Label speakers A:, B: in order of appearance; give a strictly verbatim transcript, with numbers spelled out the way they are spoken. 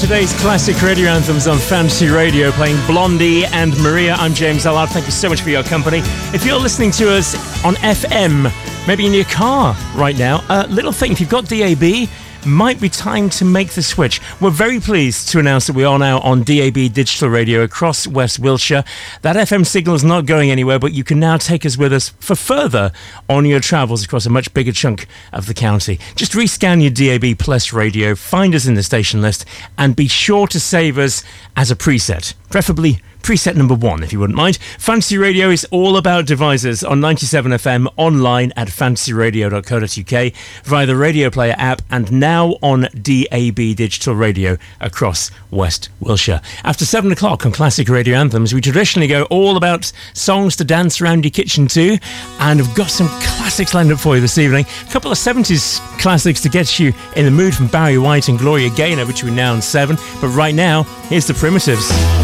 A: Saturday's classic radio anthems on Fantasy Radio, playing Blondie and Maria. I'm James Allard. Thank you so much for your company. If you're listening to us on F M, maybe in your car right now, a uh, little thing, if you've got D A B, might be time to make the switch. We're very pleased to announce that we are now on D A B digital radio across West Wiltshire. That F M signal is not going anywhere, but you can now take us with us for further on your travels across a much bigger chunk of the county. Just rescan your D A B Plus radio, find us in the station list, and be sure to save us as a preset, preferably preset number one, if you wouldn't mind. Fantasy Radio is all about devices on ninety-seven F M, online at fantasy radio dot co dot uk, via the Radio Player app, and now on D A B Digital Radio across West Wiltshire. After seven o'clock on Classic Radio Anthems, we traditionally go all about songs to dance around your kitchen to, and I've got some classics lined up for you this evening. A couple of seventies classics to get you in the mood from Barry White and Gloria Gaynor between now and seven, but right now, here's the Primitives.